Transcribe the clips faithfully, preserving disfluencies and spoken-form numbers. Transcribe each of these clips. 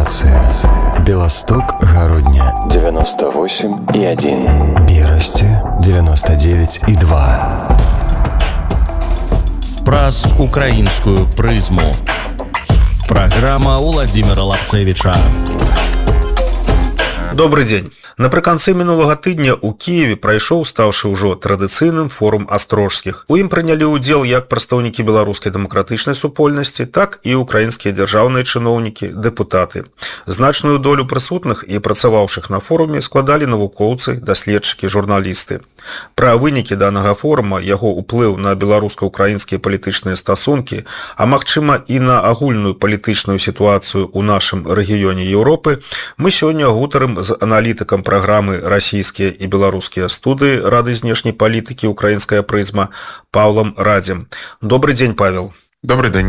Станция Белосток, Городня девяносто восемь и один, Берасти девяносто девять и два. Праз украинскую призму. Программа Владимира Лапцевича. Добрый дзень. Напрыканцы мінулага тыдня ў Кіеве прайшоў, стаўшы ўжо традыцыйным, форум астрожскіх. У ім прынялі ўдзел як прадстаўнікі беларускай дэмакратычнай супольнасці, так і украінскія дзяржаўныя чыноўнікі, дэпутаты. Значную долю прысутных і працаваўшых на форуме складалі навукоўцы, даследчыкі, журналісты. Пра вынікі данага форума, яго ўплыў на беларуска-украінскія палітычныя стасункі, а магчыма і на агульную палітычную сітуацыю ў нашым рэгіёне Еўропы, мы сёння гутарым з аналітыкам праграмы «Расійскія і беларускія студыі» Рады знешняй палітыкі «Украінская прызма» Паўлам Радзем. Добрый дзень, Павел. Добрый дзень.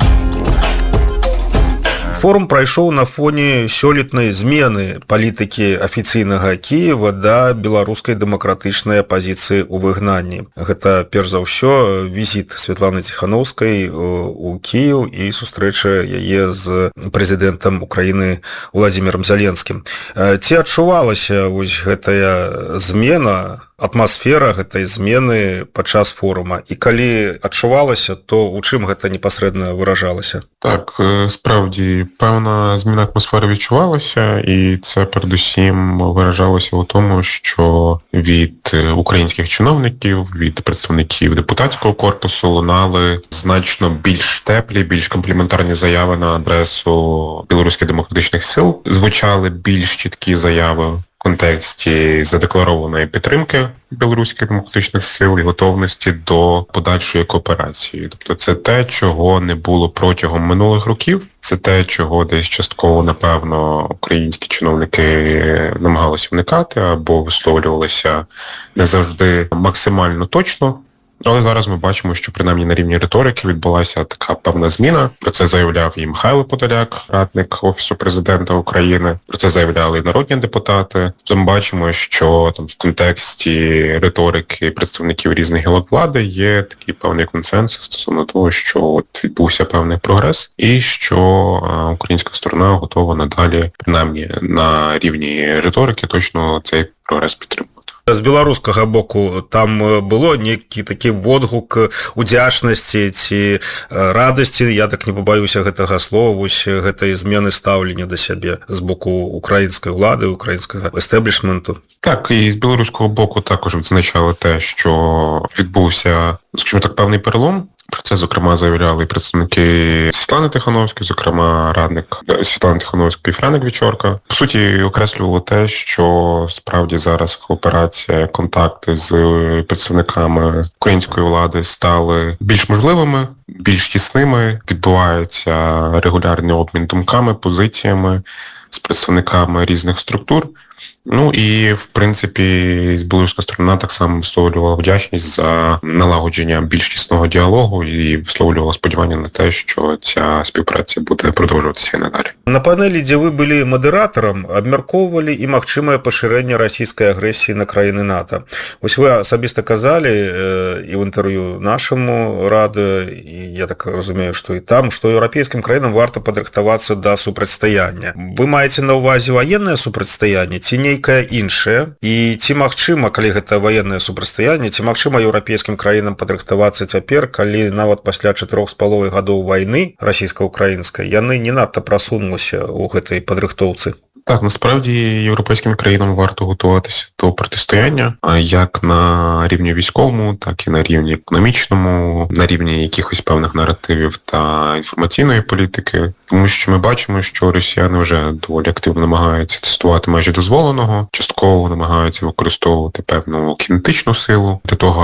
Форум прайшоў на фоне сёлетнай змены палітыкі афіцыйнага Кіева да беларускай дэмакратычнай апазіцыі ў выгнанні. Гэта, перш за ўсё, візіт Святланы Ціханаўскай у Кіеў і сустрэча яе з прэзідэнтам Украіны Владзімірам Зеленскім. Ці адчувалася вось гэтая змена, атмасфера гэтай змены падчас форума? І калі адчувалася, то у чым гэта непасрэдна выражалася? Так, справді, певна зміна атмосфери відчувалася, і це передусім виражалося у тому, що від українських чиновників, від представників депутатського корпусу лунали значно більш теплі, більш компліментарні заяви на адресу білоруських демократичних сил. Звучали більш чіткі заяви в контексті задекларованої підтримки білоруських демократичних сил і готовності до подальшої кооперації. Тобто це те, чого не було протягом минулих років, це те, чого десь частково, напевно, українські чиновники намагалися уникати або висловлювалися не завжди максимально точно. Але зараз ми бачимо, що принаймні на рівні риторики відбулася така певна зміна. Про це заявляв і Михайло Подоляк, радник Офісу Президента України. Про це заявляли і народні депутати. Тобто ми бачимо, що там в контексті риторики представників різних гілок влади є такий певний консенсус стосовно того, що от відбувся певний прогрес і що а, українська сторона готова надалі, принаймні на рівні риторики, точно цей прогрес підтримувати. З беларускага боку там было нейкі такі водгук удзячнасці ці радасці, я так не пабаюся гэтага слова, вось гэтай змены стаўлення да сябе з боку украінскай улады, украінскага естэблішменту. Так, і з білоруського боку також відзначали те, що відбувся, скажімо так, певний перелом. Про це, зокрема, заявляли представники Світлани Тихановської, зокрема, радник Світлани Тихановської Френик Вічорка. По суті, окреслювало те, що справді зараз кооперація, контакти з представниками української влади стали більш можливими, більш тісними, відбувається регулярний обмін думками, позиціями з представниками різних структур. Ну і, в принципі, білоруська сторона так само висловлювала вдячність за налагодження більш тісного діалогу і висловлювала сподівання на те, що ця співпраця буде продовжуватися і надалі. На панелі, де ви були модератором, обмірковували і магчимое поширення російської агресії на країни НАТО. Ось ви особисто казали і в інтерв'ю нашому Раді, і я так розумію, що і там, що європейським країнам варто підрихтуватися до супрацьстояння. Ви маєте на увазі воєнне супрацьстояння, ці нейкае іншае, і ці магчыма, калі гэта ваеннае супрацьстаянне, ці магчыма еўрапейскім краінам падрыхтавацца цяпер, калі нават пасля чатырох з паловай гадоў вайны расійска-украінскай яны не надта прасунуліся ў гэтай падрыхтоўцы? Так, насправді європейським країнам варто готуватися до протистояння, як на рівні військовому, так і на рівні економічному, на рівні якихось певних наративів та інформаційної політики. Тому що ми бачимо, що росіяни вже доволі активно намагаються тестувати межі дозволеного, частково намагаються використовувати певну кінетичну силу для того,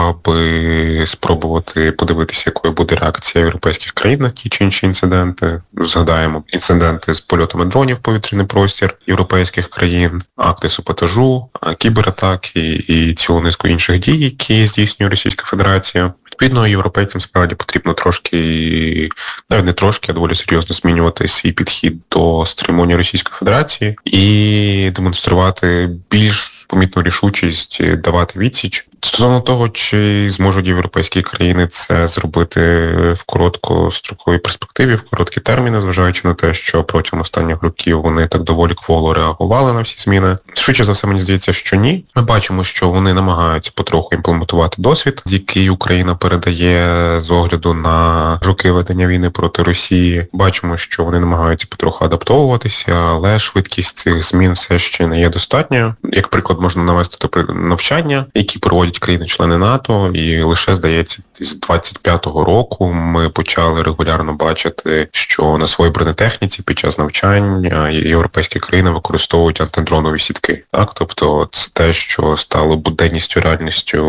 аби спробувати подивитися, якою буде реакція європейських країн на ті чи інші інциденти. Згадаємо інциденти з польотами дронів в повітряний простір європейських країн, акти саботажу, кібератаки і цілу низку інших дій, які здійснює Російська Федерація. Відповідно, європейцям справді потрібно трошки, навіть не трошки, а доволі серйозно змінювати свій підхід до стримування Російської Федерації і демонструвати більш помітну рішучість давати відсіч. Стосовно того, чи зможуть європейські країни це зробити в короткостроковій перспективі, в короткі терміни, зважаючи на те, що протягом останніх років вони так доволі кволо реагували на всі зміни. Швидше за все, мені здається, що ні. Ми бачимо, що вони намагаються потроху імплементувати досвід, який Україна передає з огляду на роки ведення війни проти Росії. Бачимо, що вони намагаються потроху адаптовуватися, але швидкість цих змін все ще не є достатньою. Як приклад, можна навести навчання, які проводять країни-члени НАТО, і лише, здається, з двадцять п'ятого року ми почали регулярно бачити, що на своїй бронетехніці під час навчань європейські країни використовують антидронові сітки. Так, тобто це те, що стало буденністю, реальністю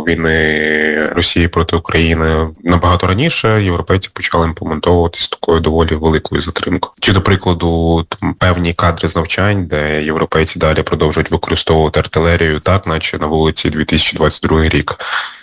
війни Росії проти України набагато раніше. Європейці почали імплементовувати з такою доволі великою затримкою. Чи, до прикладу, там певні кадри з навчань, де європейці далі продовжують використовувати артилерію, так, наче на вулиці дві тисячі двадцять другий рік,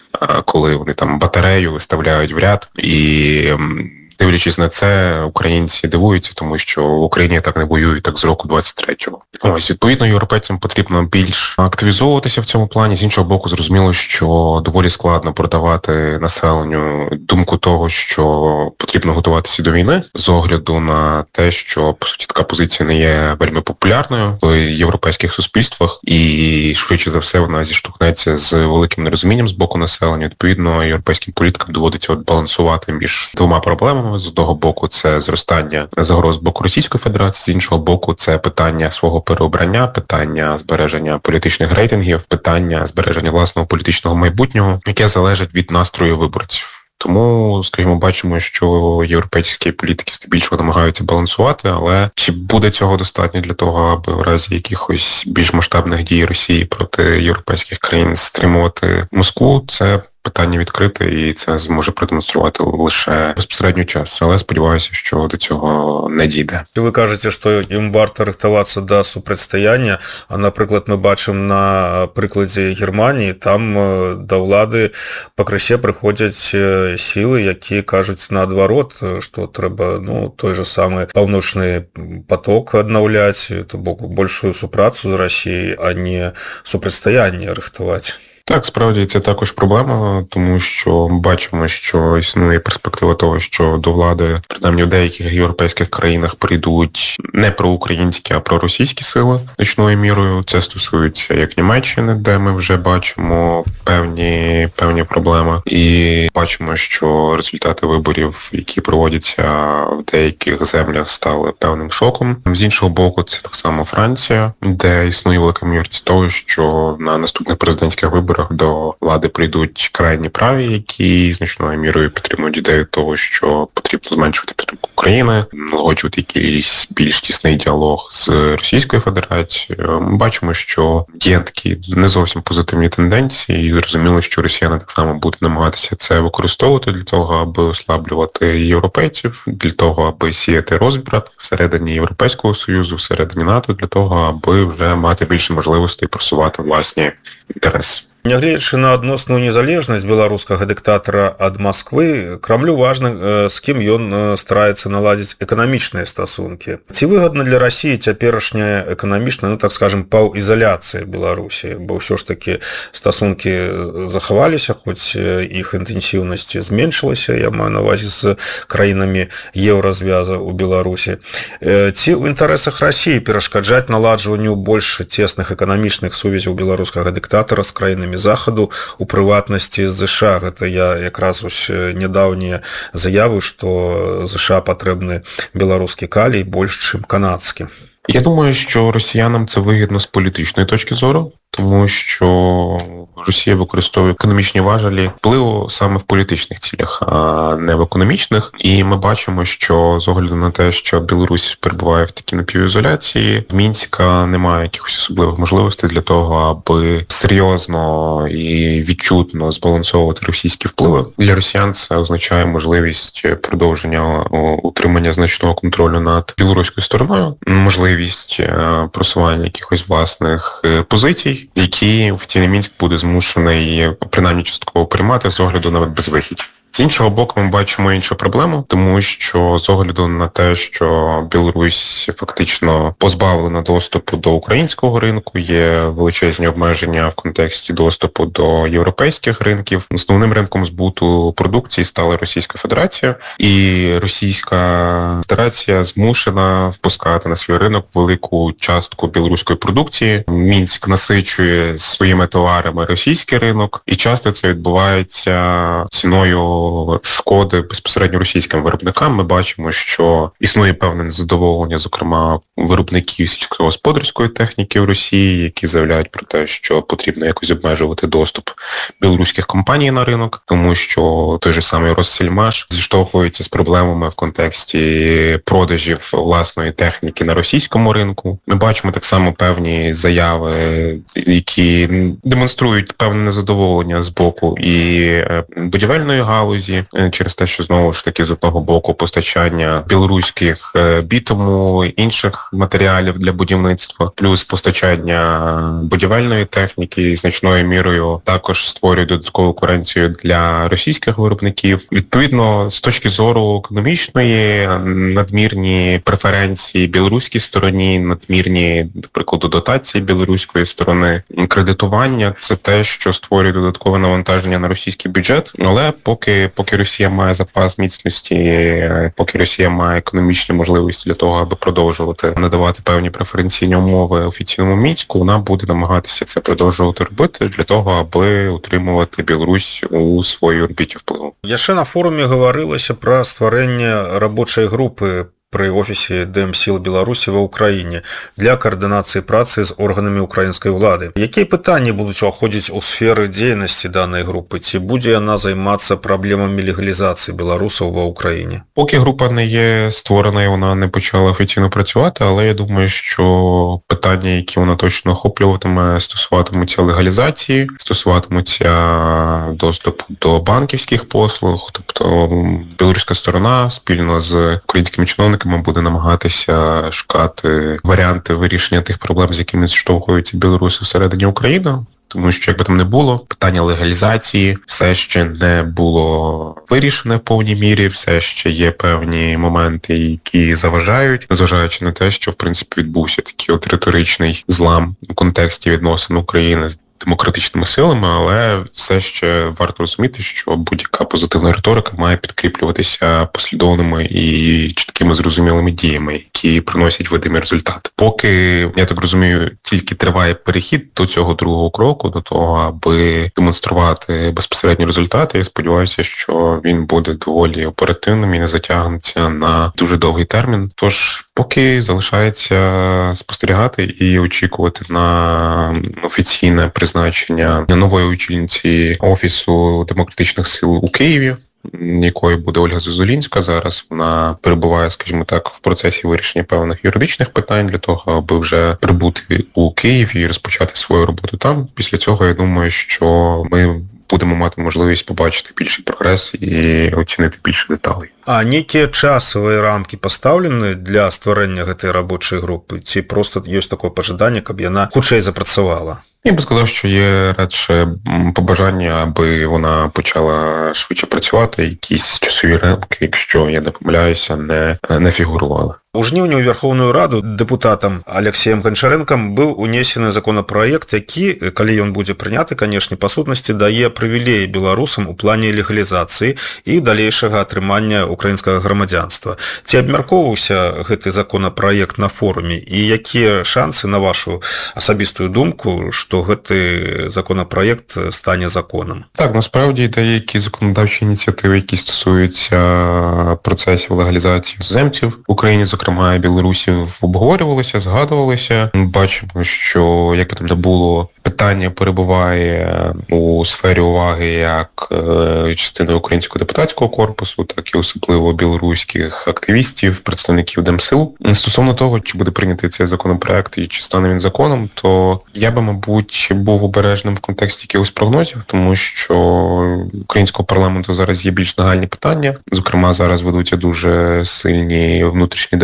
коли вони там батарею виставляють в ряд, і дивлячись на це, українці дивуються, тому що в Україні так не воюють так з року двадцять третього. Ось, відповідно, європейцям потрібно більш активізовуватися в цьому плані. З іншого боку, зрозуміло, що доволі складно продавати населенню думку того, що потрібно готуватися до війни, з огляду на те, що, по суті, така позиція не є вельми популярною в європейських суспільствах, і швидше за все вона зіштовхнеться з великим нерозумінням з боку населення. Відповідно, європейським політикам доводиться от балансувати між двома проблемами. З одного боку, це зростання загроз з боку Російської Федерації, з іншого боку, це питання свого переобрання, питання збереження політичних рейтингів, питання збереження власного політичного майбутнього, яке залежить від настрою виборців. Тому, скажімо, бачимо, що європейські політики здебільшого намагаються балансувати, але чи буде цього достатньо для того, аби в разі якихось більш масштабних дій Росії проти європейських країн стримувати Москву, це питання відкрите, і це зможе продемонструвати лише безпосередньо час. Але сподіваюся, що до цього не дійде. Ви кажете, що їм варто рихтуватися до супрацьстояння, а, наприклад, ми бачимо на прикладі Германії, там до влади покрысе приходять сили, які кажуть наадварот, що треба, ну, той же самий паўночны поток аднаўляць, то бок большую супрацу з Росією, а не супрацьстояння рихтувати. Так, справді, це також проблема, тому що бачимо, що існує перспектива того, що до влади, принаймні в деяких європейських країнах, прийдуть не проукраїнські, а проросійські сили значною мірою. Це стосується як Німеччини, де ми вже бачимо певні, певні проблеми. І бачимо, що результати виборів, які проводяться в деяких землях, стали певним шоком. З іншого боку, це так само Франція, де існує велика ймовірність того, що на наступних президентських виборах до влади прийдуть крайні праві, які значною мірою підтримують ідею того, що потрібно зменшувати підтримку України, налагоджувати якийсь більш тісний діалог з Російською Федерацією. Ми бачимо, що є такі не зовсім позитивні тенденції, і зрозуміло, що росіяни так само будуть намагатися це використовувати для того, аби ослаблювати європейців, для того, аби сіяти розбрат всередині Європейського Союзу, всередині НАТО, для того, аби вже мати більше можливостей просувати власні інтереси. Нягледзячы на адносную незалежнасць беларускага дыктатара ад Масквы, Крамлю важна, з кім ён стараецца наладзіць эканамічныя стасункі. Ці выгадна для Расіі цяперашняя эканамічная, ну так скажем, паўізаляцыя Беларусі, бо ўсё ж такі стасункі захаваліся, хоць іх інтэнсіўнасць зменшылася, я маю на ўвазе з краінамі еўразвяза ў Беларусі. Ці ў інтарэсах Расіі перашкаджаць наладжванню больш цесных эканамічных сувязяў беларускага дыктатара з краінамі захаду, у прыватнасці ЗША. Гэта я якраз ось нядаўнія заявы, што ЗША патрэбны беларускі калій больш, чым канадскі. Я думаю, що росіянам це вигідно з політичної точки зору, тому що Росія використовує економічні важелі впливу саме в політичних цілях, а не в економічних. І ми бачимо, що з огляду на те, що Білорусь перебуває в такій напівізоляції, в Мінська немає якихось особливих можливостей для того, аби серйозно і відчутно збалансовувати російські впливи. Для росіян це означає можливість продовження утримання значного контролю над білоруською стороною, можливість просування якихось власних позицій, які в тілі Мінськ буде змушений принаймні частково приймати з огляду на безвихідь. З іншого боку, ми бачимо іншу проблему, тому що з огляду на те, що Білорусь фактично позбавлена доступу до українського ринку, є величезні обмеження в контексті доступу до європейських ринків. Основним ринком збуту продукції стала Російська Федерація, і Російська Федерація змушена впускати на свій ринок велику частку білоруської продукції. Мінськ насичує своїми товарами російський ринок, і часто це відбувається ціною шкоди безпосередньо російським виробникам. Ми бачимо, що існує певне незадоволення, зокрема, виробників сільськогосподарської техніки в Росії, які заявляють про те, що потрібно якось обмежувати доступ білоруських компаній на ринок, тому що той же самий Россельмаш зіштовхується з проблемами в контексті продажів власної техніки на російському ринку. Ми бачимо так само певні заяви, які демонструють певне незадоволення з боку і будівельної галузі, через те, що знову ж таки з одного боку постачання білоруських бітуму, інших матеріалів для будівництва, плюс постачання будівельної техніки значною мірою також створює додаткову конкуренцію для російських виробників. Відповідно, з точки зору економічної, надмірні преференції білоруській стороні, надмірні, до прикладу, дотації білоруської сторони, кредитування – це те, що створює додаткове навантаження на російський бюджет. Але поки, поки Росія має запас міцності, поки Росія має економічні можливості для того, аби продовжувати надавати певні преференційні умови офіційному Мінську, вона буде намагатися це продовжувати робити для того, аби утримувати Білорусь у своїй орбіті впливу. Яшчэ на форуме гаварылася пра стварэнне рабочай групы пры офісе ДМСіл Беларусі ва ўкраіне для каардынацыі працы з органамі украінскай улады. Якія пытанні будуць уваходзіць у сферы дзейнасці данай групы? Ці будзе яна займацца праблемамі легалізацыі беларусаў ва ўкраіне? Поки група не є створена і вона не почала офіційно працювати, але я думаю, що питання, які вона точно охоплюватиме, стосуватимуться легалізації, стосуватимуться доступу до банківських послуг, тобто білоруська сторона спільно з українськими чиновниками буде намагатися шукати варіанти вирішення тих проблем, з якими зіштовхуються білоруси всередині України. Тому що, як би там не було, питання легалізації все ще не було вирішене в повній мірі, все ще є певні моменти, які заважають, незважаючи на те, що, в принципі, відбувся такий от риторичний злам у контексті відносин України з демократичними силами, але все ще варто розуміти, що будь-яка позитивна риторика має підкріплюватися послідовними і чіткими зрозумілими діями, які приносять видимі результати. Поки, я так розумію, тільки триває перехід до цього другого кроку, до того, аби демонструвати безпосередні результати, я сподіваюся, що він буде доволі оперативним і не затягнеться на дуже довгий термін. Тож, поки залишається спостерігати і очікувати на офіційне призначення нової очільниці Офісу демократичних сил у Києві, якою буде Ольга Зозулінська. Зараз вона перебуває, скажімо так, в процесі вирішення певних юридичних питань для того, аби вже прибути у Київ і розпочати свою роботу там. Після цього, я думаю, що ми будемо мати можливість побачити більший прогрес і оцінити більше деталей. А некія часовыя рамкі пастаўлены для стварэння гэтай рабочай групы? Ці проста ёсць такое пажаданне, каб яна хутчэй запрацавала? Я би сказав, що є радше побажання, аби вона почала швидше працювати, якісь часові рамки, якщо я не помиляюся, не, не фігурували. У жніўні ў Верховную Раду дэпутатам Алексеем Гончарэнкам быў унесены законапраект, які, калі ён будзе прыняты, канешне, па сутнасці дае прывілеі беларусам у плане легалізацыі і далейшага атрымання украінскага грамадзянства. Ці абмяркоўваўся гэты законапраект на форуме і якія шансы, на вашу асабістую думку, што гэты законапраект стане законам? Так, насправді деякі законодавчі ініціативи, які стосуються процесів легалізації іноземців в Україні, зокрема і Білорусі, обговорювалися, згадувалися. Ми бачимо, що, як би там не було, питання перебуває у сфері уваги як е, частини українського депутатського корпусу, так і особливо білоруських активістів, представників Демсил. Стосовно того, чи буде прийнятий цей законопроект і чи стане він законом, то я би, мабуть, був обережним в контексті якихось прогнозів, тому що українського парламенту зараз є більш нагальні питання. Зокрема, зараз ведуться дуже сильні внутрішні дебати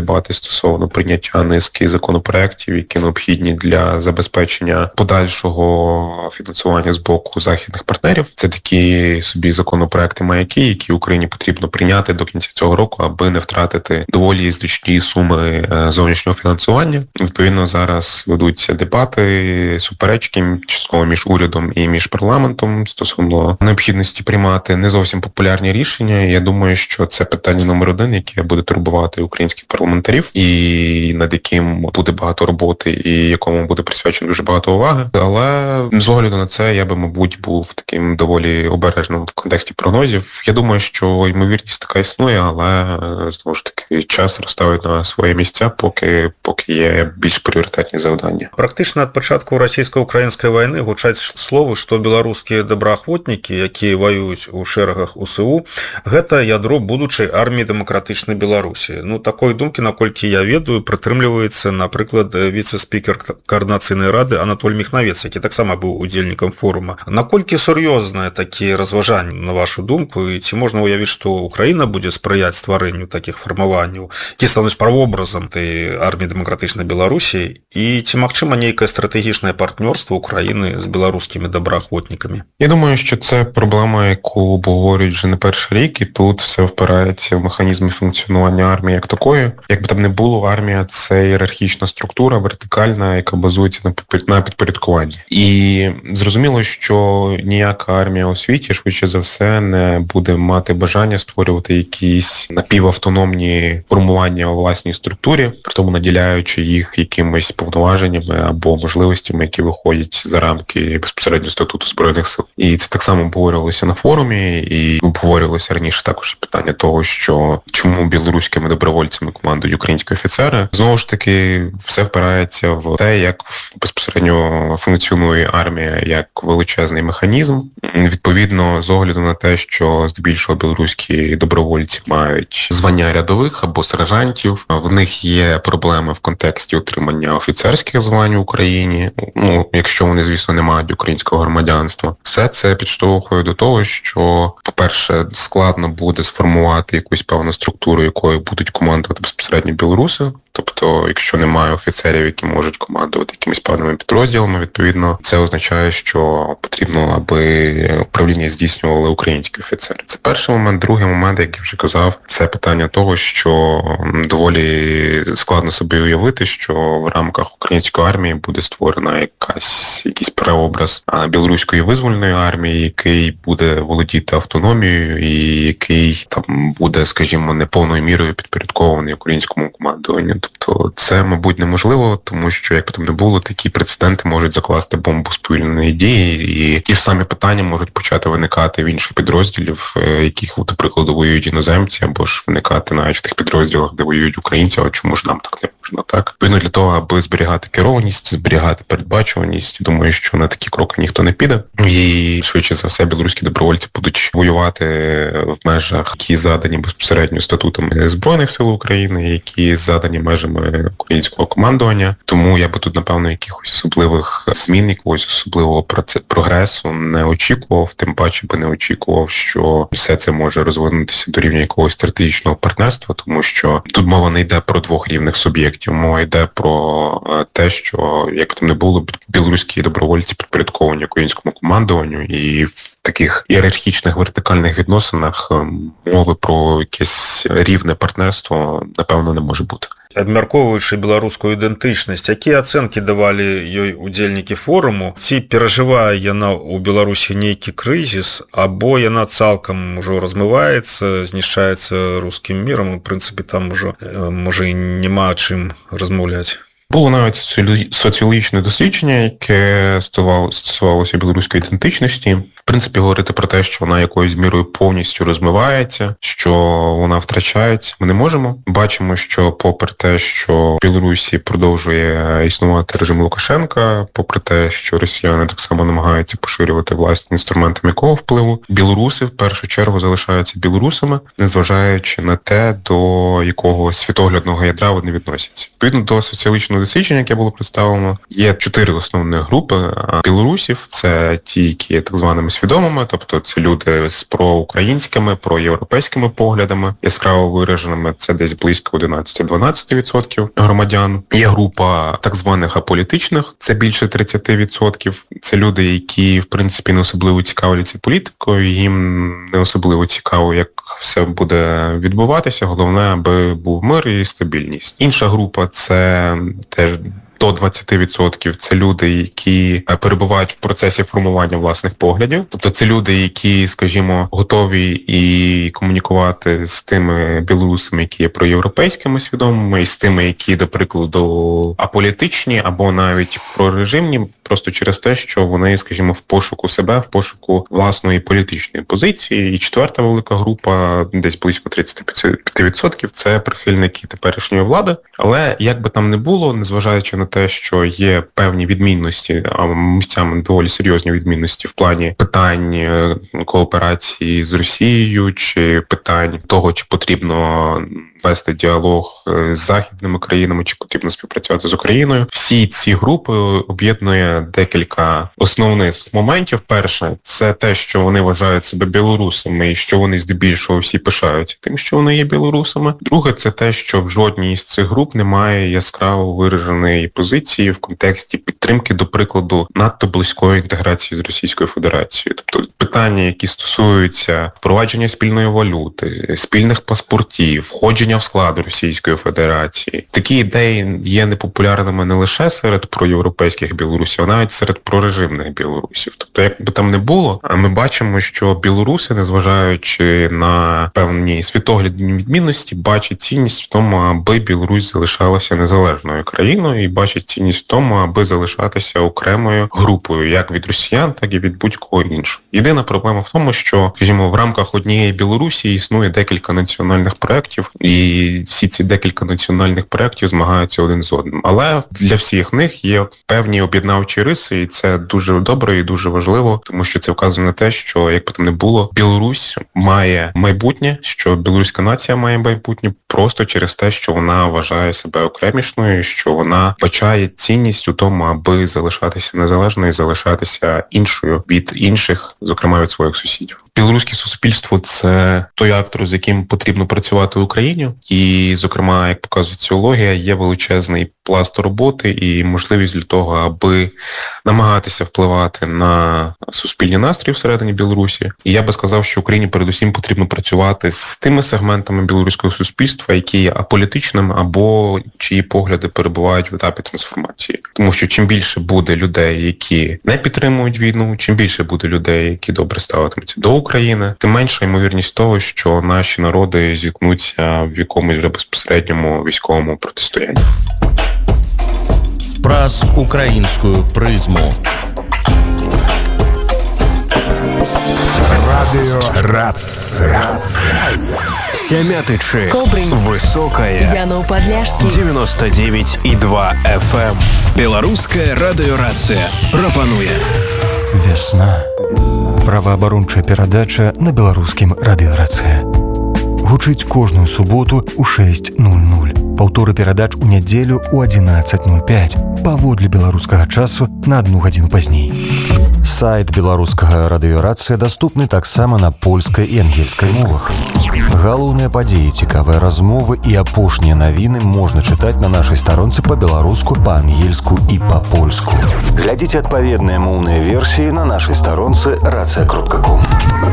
дебати стосовно прийняття низки законопроєктів, які необхідні для забезпечення подальшого фінансування з боку західних партнерів. Це такі собі законопроєкти маяки, які Україні потрібно прийняти до кінця цього року, аби не втратити доволі значні суми зовнішнього фінансування. Відповідно, зараз ведуться дебати, суперечки частково між урядом і між парламентом стосовно необхідності приймати не зовсім популярні рішення. Я думаю, що це питання номер один, яке буде турбувати українських парламентарів і над яким буде багато роботи і якому буде присвячено дуже багато уваги. Але з огляду на це я би, мабуть, був таким доволі обережним в контексті прогнозів. Я думаю, що ймовірність така існує, але знову ж таки час розставить на свої місця, поки, поки є більш пріоритетні завдання. Практично від початку російсько-української війни гучать словы, што беларускія добраахвотнікі, якія ваююць у шэрагах УСУ, гэта ядро будучай арміі дэмакратычнай Беларусі. Ну, такой думкі, наколькі я ведаю, прытрымліваецца, напрыклад, віцэ-спікер Коордынацыйнай рады Анатоль Міхнавец, які таксама быў удзельнікам форума. Наколькі сур'ёзныя такія разважанні, на вашу думку, і ці можна ўявіць, што Украіна будзе спрыяць стварэнню такіх фармаванняў, які стануць правобразам той арміі дэмакратычнай Беларусі, і ці магчыма нейкае стратэгічнае партнёрства Украіны з беларускімі добраахвотнікамі? Я думаю, що це проблема, яку обговорюють вже не перший рік, і тут все впирається в механізми функціонування армії як такої. Як би там не було, армія – це ієрархічна структура, вертикальна, яка базується на підпорядкуванні. І зрозуміло, що ніяка армія у світі, швидше за все, не буде мати бажання створювати якісь напівавтономні формування у власній структурі, при тому наділяючи їх якимись повноваженнями або можливостями, які виходять за рамки безпосередньо статуту Збройних сил. І це так само обговорювалося на форумі, і обговорювалося раніше також питання того, що чому білоруськими добровольцями командують українські офіцери. Знову ж таки, все впирається в те, як безпосередньо функціонує армія як величезний механізм. Відповідно, з огляду на те, що здебільшого білоруські добровольці мають звання рядових або сержантів, в них є проблеми в контексті отримання офіцерських звань в Україні, ну, якщо вони, звісно, не мають українського громадянства. Все це підштовхує до того, що, по-перше, складно буде сформувати якусь певну структуру, якою будуть командувати безпосередньо білоруси. Тобто, якщо немає офіцерів, які можуть командувати якимись певними підрозділами, відповідно, це означає, що потрібно, аби управління здійснювали українські офіцери. Це перший момент. Другий момент, як я вже казав, це питання того, що доволі складно собі уявити, що в рамках української армії буде створена якась, якийсь прообраз білоруської визвольної армії, який буде володіти автономією і який там буде, скажімо, не повною мірою підпорядкований українському командуванню. Тобто це, мабуть, неможливо, тому що, як би там не було, такі прецеденти можуть закласти бомбу сповільненої дії, і ті ж самі питання можуть почати виникати в інших підрозділів, яких, до прикладу, воюють іноземці, або ж виникати навіть в тих підрозділах, де воюють українці, а чому ж нам так не можна, так? Відповідно, для того, аби зберігати керованість, зберігати передбачуваність, думаю, що на такі кроки ніхто не піде. І, швидше за все, білоруські добровольці будуть воювати в межах, які задані безпосередньо статутами Збройних сил України, які задані межами українського командування. Тому я би тут, напевно, якихось особливих змін, якогось особливого прогресу не очікував, тим паче би не очікував, що все це може розвинутися до рівня якогось стратегічного партнерства, тому що тут мова не йде про двох рівних суб'єктів, мова йде про те, що, як би там не було, білоруські добровольці підпорядковані українському командуванню, і в таких ієрархічних вертикальних відносинах мови про якесь рівне партнерство, напевно, не може бути. Абмяркоўваючы беларускую ідэнтычнасць, якія ацэнкі давалі ёй удзельнікі форуму? Ці перажывае яна ў Беларусі нейкі крызіс, або яна цалкам ужо размываецца, знішчаецца рускім мірам, у прынцыпе, там ужо, можа, і няма чым размаўляць? Було навіть соціологічне дослідження, яке стосувалося білоруської ідентичності. В принципі, говорити про те, що вона якоюсь мірою повністю розмивається, що вона втрачається, ми не можемо. Бачимо, що попри те, що в Білорусі продовжує існувати режим Лукашенка, попри те, що росіяни так само намагаються поширювати власні інструменти м'якого впливу, білоруси в першу чергу залишаються білорусами, незважаючи на те, до якого світоглядного ядра вони відносяться. Відповідно до соціологічного соціологічного дослідження, яке було представлено. Є чотири основних групи білорусів. Це ті, які є так званими свідомими, тобто це люди з проукраїнськими, проєвропейськими поглядами, яскраво вираженими. Це десь близько одинадцять-дванадцять відсотків громадян. Є група так званих аполітичних, це більше тридцять відсотків. Це люди, які, в принципі, не особливо цікавляться політикою, їм не особливо цікаво, як все буде відбуватися. Головне, аби був мир і стабільність. Інша група – це теж до двадцять відсотків це люди, які перебувають в процесі формування власних поглядів. Тобто це люди, які, скажімо, готові і комунікувати з тими білорусами, які є проєвропейськими свідомими, і з тими, які, до прикладу, аполітичні або навіть прорежимні, просто через те, що вони, скажімо, в пошуку себе, в пошуку власної політичної позиції. І четверта велика група, десь близько тридцять п'ять відсотків, це прихильники теперішньої влади. Але як би там не було, незважаючи на те, що є певні відмінності, а місцями доволі серйозні відмінності в плані питань кооперації з Росією, чи питань того, чи потрібно вести діалог з західними країнами, чи потрібно співпрацювати з Україною. Всі ці групи об'єднує декілька основних моментів. Перше, це те, що вони вважають себе білорусами і що вони здебільшого всі пишаються тим, що вони є білорусами. Друге, це те, що в жодній з цих груп немає яскраво вираженої позиції в контексті підтримки, до прикладу, надто близької інтеграції з Російською Федерацією. Тобто питання, які стосуються впровадження спільної валюти, спільних паспортів, входження в склад Російської Федерації. Такі ідеї є непопулярними не лише серед проєвропейських білорусів, а навіть серед прорежимних білорусів. Тобто, як би там не було, ми бачимо, що білоруси, незважаючи на певні світоглядні відмінності, бачать цінність в тому, аби Білорусь залишалася незалежною країною і бачать цінність в тому, аби залишатися окремою групою, як від росіян, так і від будь-кого іншого. Єдина проблема в тому, що, скажімо, в рамках однієї Білорусі існує декілька національних проєктів, і всі ці декілька національних проєктів змагаються один з одним. Але для всіх них є певні об'єднавчі риси, і це дуже добре і дуже важливо, тому що це вказує на те, що, як би там не було, Білорусь має майбутнє, що білоруська нація має майбутнє просто через те, що вона вважає себе окремішною, що вона бачає цінність у тому, аби залишатися незалежною і залишатися іншою від інших, зокрема від своїх сусідів. Білоруське суспільство – це той актор, з яким потрібно працювати в Україні. І, зокрема, як показує соціологія, є величезний пласт роботи і можливість для того, аби намагатися впливати на суспільні настрої всередині Білорусі. І я би сказав, що Україні передусім потрібно працювати з тими сегментами білоруського суспільства, які є аполітичним або чиї погляди перебувають в етапі трансформації. Тому що чим більше буде людей, які не підтримують війну, чим більше буде людей, які добре ставитимуться до України, тим менша ймовірність того, що наші народи зіткнуться в якомусь вже безпосередньому військовому протистоянні. Праз українською призму. Радио Рация. Семятычи. Кобрин. Высокая. Янов Подляшский. девяносто девять и два эф эм. Белорусская радиорация прапануе. Весна. Праваабарончая перадача на беларускім радыёрацыя. Гучыць кожную суботу ў шэсць нуль нуль. Паўторы перадач у нядзелю ў адзінаццаць нуль пяць. Паводле беларускага часу на адну гадзіну пазней. Сайт беларускага радыёрацыя даступны таксама на польскай і ангельскай мовах. Галоўныя падзеі, цікавыя размовы і апошнія навіны можна чытаць на нашай старонцы па-беларуску, па-ангельску і па-польску. Глядзіце адпаведныя моўныя версіі на нашай старонцы рация кропка ком.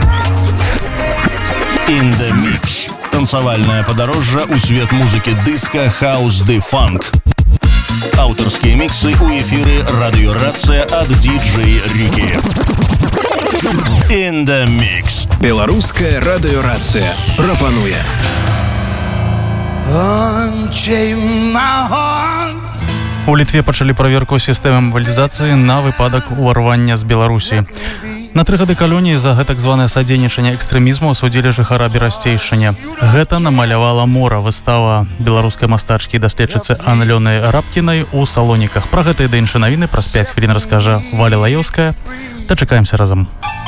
In the Mix. Танцевальное подорожжа у свет музыки диско, хаус ды фанк. Авторские миксы у эфиры радиорация от диджей Рики. In the Mix. Белорусская радиорация прапануе. У Літве пачалі праверку сістэмы мабілізацыі на выпадак уварвання з Беларусі. На тры гады калоніі за гэтак званае садзейнічанне экстрэмізму асудзілі жыхара Берасцейшчыне. Гэта намалявала мора выстава беларускай мастачкі і даследчыцы Алёны Рабкінай у Салоніках. Пра гэта і да іншыя навіны праз пяць хвілін раскажа Валя Лаёўская. Дачакаемся разам.